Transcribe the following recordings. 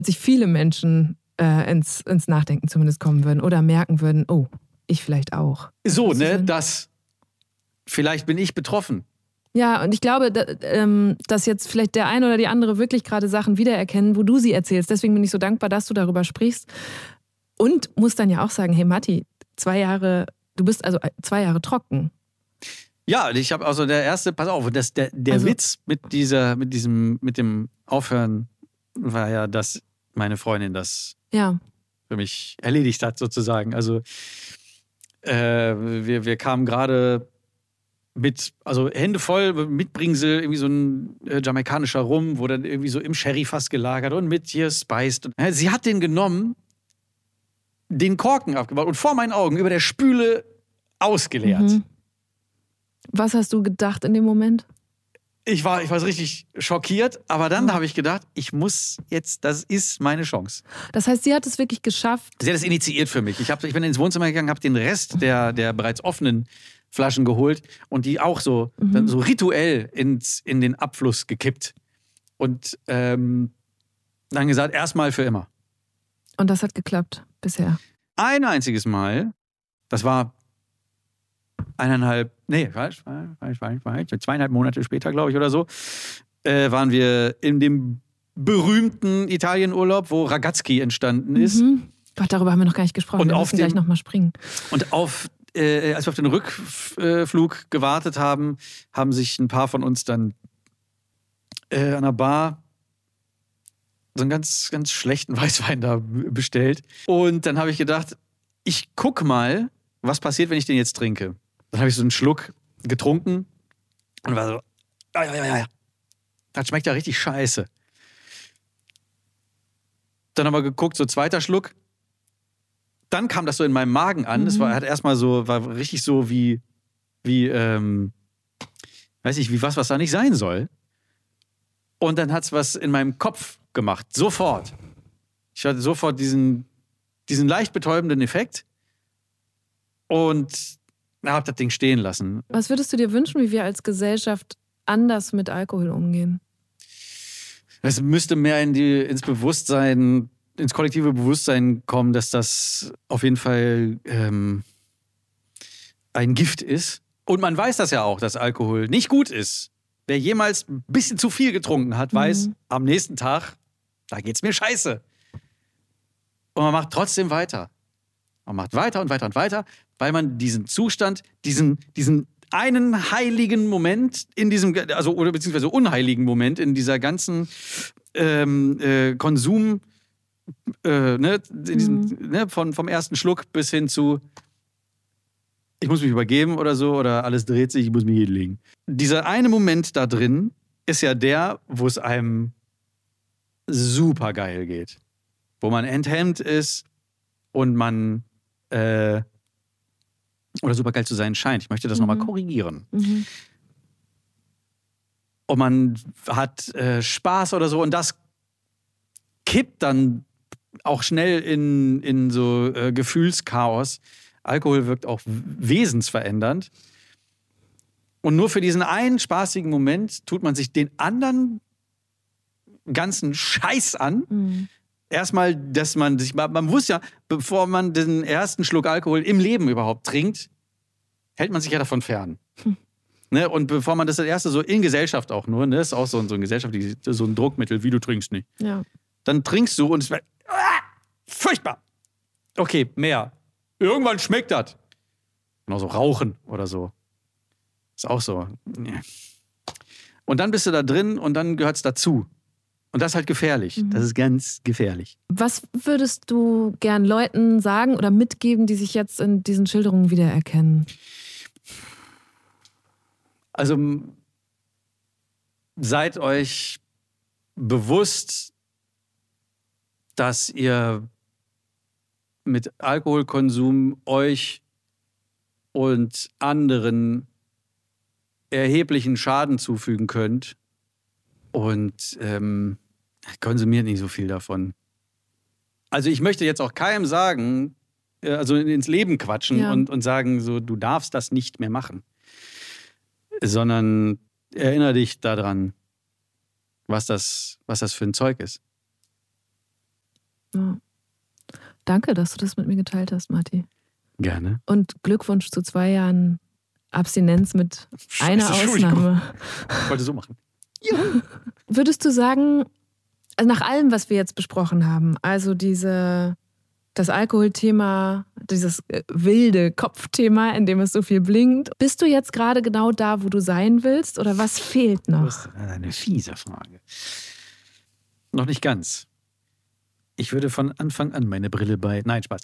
sich viele Menschen ins Nachdenken zumindest kommen würden oder merken würden, oh, ich vielleicht auch. So, ne, vielleicht bin ich betroffen. Ja, und ich glaube, dass jetzt vielleicht der eine oder die andere wirklich gerade Sachen wiedererkennen, wo du sie erzählst. Deswegen bin ich so dankbar, dass du darüber sprichst. Und muss dann ja auch sagen, hey Matti, du bist also 2 Jahre trocken. Ja, ich habe also pass auf, der Witz mit dem Aufhören war ja, dass meine Freundin das für mich erledigt hat, sozusagen. Also wir kamen gerade also Hände voll mit Bringsel, irgendwie so ein jamaikanischer Rum, wo dann irgendwie so im Sherryfass gelagert und mit hier spiced. Sie hat den genommen, den Korken abgebaut und vor meinen Augen über der Spüle ausgeleert. Mhm. Was hast du gedacht in dem Moment? Ich war so richtig schockiert, aber dann habe ich gedacht, das ist meine Chance. Das heißt, sie hat es wirklich geschafft? Sie hat es initiiert für mich. Ich bin ins Wohnzimmer gegangen, habe den Rest der bereits offenen Flaschen geholt und die auch so, dann so rituell in den Abfluss gekippt. Und dann gesagt, erstmal für immer. Und das hat geklappt bisher? Ein einziges Mal, das war 2,5 Monate später, glaube ich, oder so, waren wir in dem berühmten Italienurlaub, wo Ragazzi entstanden ist. Gott, darüber haben wir noch gar nicht gesprochen. Wir müssen gleich nochmal springen. Und als wir auf den Rückflug gewartet haben, haben sich ein paar von uns dann an einer Bar so einen ganz, ganz schlechten Weißwein da bestellt. Und dann habe ich gedacht, ich guck mal, was passiert, wenn ich den jetzt trinke. Dann habe ich so einen Schluck getrunken und war so, ja. Das schmeckt ja richtig scheiße. Dann haben wir geguckt, so zweiter Schluck. Dann kam das so in meinem Magen an. Das war richtig so wie weiß ich, wie was da nicht sein soll. Und dann hat es was in meinem Kopf gemacht. Sofort. Ich hatte sofort diesen leicht betäubenden Effekt und habe das Ding stehen lassen. Was würdest du dir wünschen, wie wir als Gesellschaft anders mit Alkohol umgehen? Es müsste mehr ins Bewusstsein, ins kollektive Bewusstsein kommen, dass das auf jeden Fall ein Gift ist. Und man weiß das ja auch, dass Alkohol nicht gut ist. Wer jemals ein bisschen zu viel getrunken hat, weiß, am nächsten Tag, da geht's mir scheiße. Und man macht trotzdem weiter. Man macht weiter und weiter und weiter, weil man diesen Zustand, diesen einen heiligen Moment in diesem, oder beziehungsweise unheiligen Moment in dieser ganzen Konsum, vom ersten Schluck bis hin zu ich muss mich übergeben oder so, oder alles dreht sich, ich muss mich hinlegen. Dieser eine Moment da drin ist ja der, wo es einem super geil geht. Wo man enthemmt ist und man oder super geil zu sein scheint. Ich möchte das nochmal korrigieren. Und man hat Spaß oder so und das kippt dann auch schnell in so Gefühlschaos. Alkohol wirkt auch wesensverändernd. Und nur für diesen einen spaßigen Moment tut man sich den anderen ganzen Scheiß an. Erstmal, dass man wusste ja, bevor man den ersten Schluck Alkohol im Leben überhaupt trinkt, hält man sich ja davon fern. Ne? Und bevor man das erste so in Gesellschaft auch nur, ne, ist auch so ein gesellschaftliches, so ein Druckmittel, wie du trinkst nicht. Ja. Dann trinkst du und es wird furchtbar. Okay, mehr. Irgendwann schmeckt das. Genauso Rauchen oder so. Ist auch so. Und dann bist du da drin und dann gehört es dazu. Und das ist halt gefährlich. Das ist ganz gefährlich. Was würdest du gern Leuten sagen oder mitgeben, die sich jetzt in diesen Schilderungen wiedererkennen? Also seid euch bewusst, dass ihr mit Alkoholkonsum euch und anderen erheblichen Schaden zufügen könnt. Und konsumiert nicht so viel davon. Also ich möchte jetzt auch keinem sagen, also ins Leben quatschen und sagen, so, du darfst das nicht mehr machen. Sondern erinnere dich daran, was das für ein Zeug ist. Ja. Danke, dass du das mit mir geteilt hast, Matti. Gerne. Und Glückwunsch zu 2 Jahren Abstinenz mit einer Ausnahme. Ich wollte so machen. Ja. Würdest du sagen, also nach allem, was wir jetzt besprochen haben, also das Alkoholthema, dieses wilde Kopfthema, in dem es so viel blinkt, bist du jetzt gerade genau da, wo du sein willst, oder was fehlt noch? Das ist eine fiese Frage. Noch nicht ganz. Ich würde von Anfang an meine Brille bei... Nein, Spaß.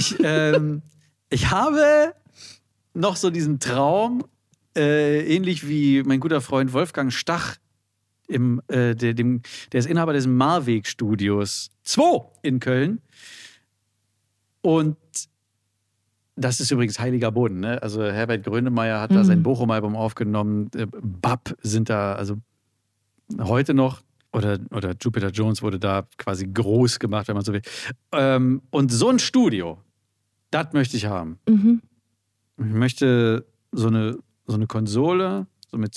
Ich habe noch so diesen Traum, ähnlich wie mein guter Freund Wolfgang Stach, der ist Inhaber des Marweg-Studios 2 in Köln. Und das ist übrigens heiliger Boden. Ne? Also Herbert Grönemeyer hat da sein Bochum-Album aufgenommen. BAP sind da also heute noch, oder Jupiter Jones wurde da quasi groß gemacht, wenn man so will. Und so ein Studio, das möchte ich haben. Mhm. Ich möchte so eine Konsole, mit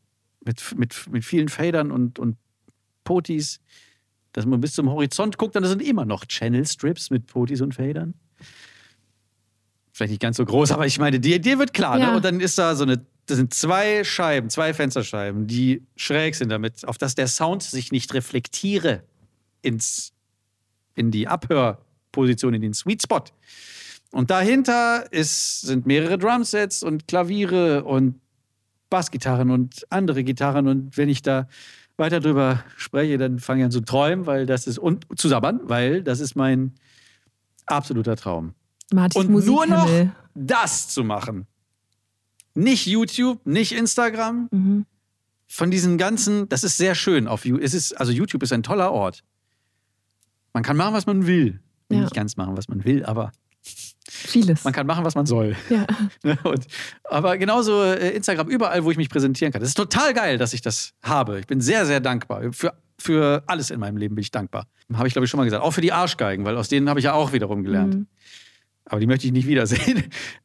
vielen Fadern und Potis, dass man bis zum Horizont guckt, dann sind immer noch Channel-Strips mit Potis und Fadern. Vielleicht nicht ganz so groß, aber ich meine, dir wird klar. Ja. Ne? Und dann ist da das sind 2 Fensterscheiben, die schräg sind, damit, auf dass der Sound sich nicht reflektiere in die Abhörposition, in den Sweet Spot. Und dahinter sind mehrere Drumsets und Klaviere und Bassgitarren und andere Gitarren. Und wenn ich da weiter drüber spreche, dann fange ich an zu träumen, und zu sabbern, weil das ist mein absoluter Traum. Martins und nur noch das zu machen. Nicht YouTube, nicht Instagram. Mhm. Von diesen ganzen, das ist sehr schön. Also YouTube ist ein toller Ort. Man kann machen, was man will. Ja. Nicht ganz machen, was man will, aber vieles. Man kann machen, was man soll. Ja. Aber genauso Instagram, überall, wo ich mich präsentieren kann. Das ist total geil, dass ich das habe. Ich bin sehr, sehr dankbar. Für alles in meinem Leben bin ich dankbar. Habe ich, glaube ich, schon mal gesagt. Auch für die Arschgeigen, weil aus denen habe ich ja auch wiederum gelernt. Mhm. Aber die möchte ich nicht wiedersehen.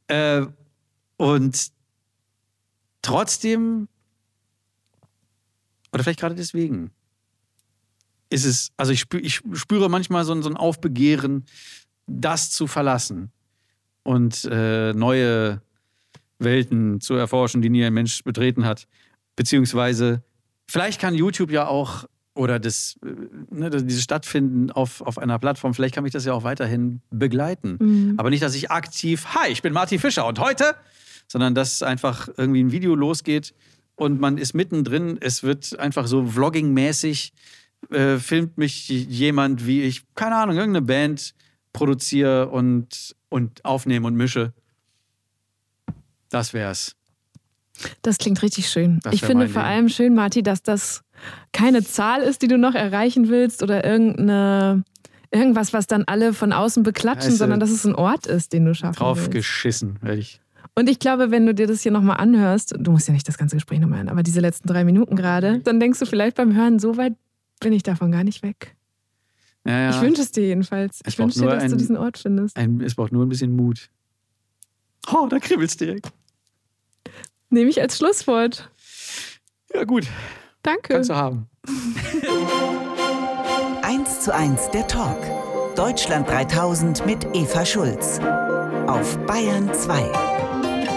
Und trotzdem, oder vielleicht gerade deswegen, ist es, also ich spüre manchmal so ein Aufbegehren, das zu verlassen und neue Welten zu erforschen, die nie ein Mensch betreten hat. Beziehungsweise, vielleicht kann YouTube ja auch, oder dieses Stattfinden auf einer Plattform, vielleicht kann mich das ja auch weiterhin begleiten. Mhm. Aber nicht, dass ich aktiv, hi, ich bin Martin Fischer und heute, sondern dass einfach irgendwie ein Video losgeht und man ist mittendrin. Es wird einfach so vlogging-mäßig, filmt mich jemand, wie ich, keine Ahnung, irgendeine Band produziere und aufnehme und mische. Das wär's. Das klingt richtig schön. Ich finde vor allem schön, Marti, dass das keine Zahl ist, die du noch erreichen willst oder irgendwas, was dann alle von außen beklatschen, sondern dass es ein Ort ist, den du schaffen willst. Draufgeschissen, werde ich. Und ich glaube, wenn du dir das hier nochmal anhörst, du musst ja nicht das ganze Gespräch nochmal hören, aber diese letzten 3 Minuten gerade, dann denkst du vielleicht beim Hören, so weit bin ich davon gar nicht weg. Ja. Ich wünsche es dir jedenfalls. Ich wünsche dir, dass du diesen Ort findest. Es braucht nur ein bisschen Mut. Oh, da kribbelt's direkt. Nehme ich als Schlusswort. Ja, gut. Danke. Kannst du haben. 1:1 der Talk. Deutschland 3000 mit Eva Schulz. Auf Bayern 2.